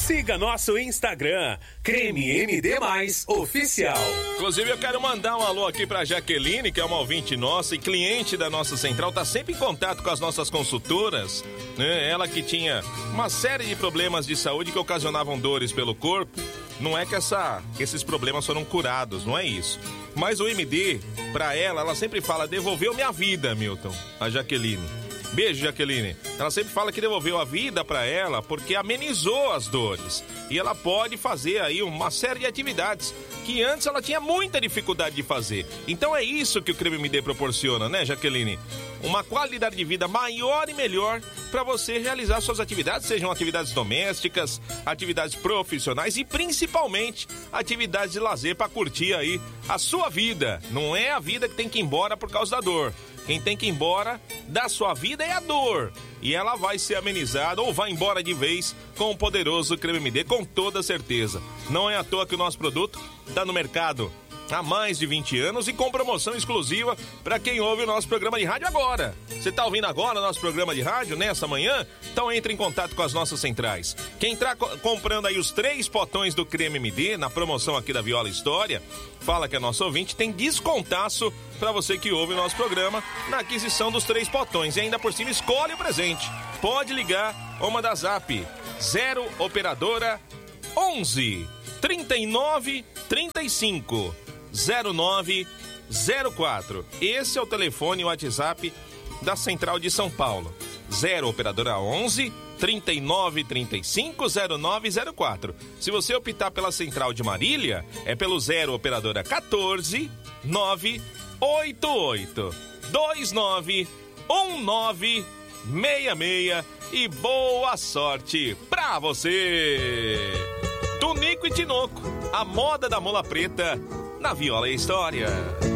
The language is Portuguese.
Siga nosso Instagram, Creme MD Mais Oficial. Inclusive, eu quero mandar um alô aqui pra Jaqueline, que é uma ouvinte nossa e cliente da nossa central, tá sempre em contato com as nossas consultoras, né? Ela que tinha uma série de problemas de saúde que ocasionavam dores pelo corpo. Não é que esses problemas foram curados, não é isso. Mas o MD, pra ela sempre fala, devolveu minha vida, Milton, a Jaqueline. Beijo, Jaqueline. Ela sempre fala que devolveu a vida pra ela porque amenizou as dores. E ela pode fazer aí uma série de atividades que antes ela tinha muita dificuldade de fazer. Então é isso que o Creme MD proporciona, né, Jaqueline? Uma qualidade de vida maior e melhor para você realizar suas atividades, sejam atividades domésticas, atividades profissionais e principalmente atividades de lazer para curtir aí a sua vida. Não é a vida que tem que ir embora por causa da dor. Quem tem que ir embora da sua vida é a dor. E ela vai ser amenizada ou vai embora de vez com o poderoso Creme MD, com toda certeza. Não é à toa que o nosso produto está no mercado há mais de 20 anos e com promoção exclusiva para quem ouve o nosso programa de rádio agora. Você está ouvindo agora o nosso programa de rádio nessa manhã? Então entre em contato com as nossas centrais. Quem está comprando aí os 3 potões do Creme MD na promoção aqui da Viola História, fala que é nosso ouvinte, tem descontaço para você que ouve o nosso programa na aquisição dos 3 potões. E ainda por cima escolhe o presente. Pode ligar ou mandar zap 0 operadora 11 39 35 0904. Esse é o telefone e o WhatsApp da Central de São Paulo. 0 operadora 11 39 35 0904. Se você optar pela Central de Marília, é pelo 0 operadora 14 988 29 1966 e boa sorte pra você! Tunico e Tinoco, a moda da mola preta na Viola História.